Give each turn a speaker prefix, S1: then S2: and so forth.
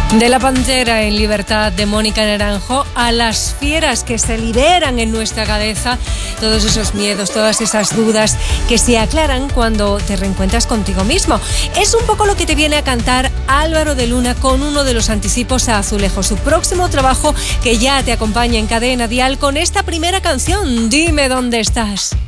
S1: De la pantera en libertad de Mónica Naranjo a las fieras que se liberan en nuestra cabeza, todos esos miedos, todas esas dudas que se aclaran cuando te reencuentras contigo mismo. Es un poco lo que te viene a cantar Álvaro de Luna con uno de los anticipos a Azulejo, su próximo trabajo que ya te acompaña en Cadena Dial con esta primera canción, Dime dónde estás.